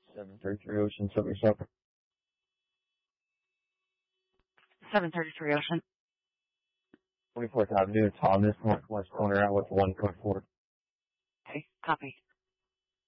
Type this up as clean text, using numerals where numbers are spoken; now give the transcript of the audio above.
733 Ocean, Silver Supper. 733 Ocean. 24th Avenue, Thomas, northwest corner, out with 1.4. Okay, copy.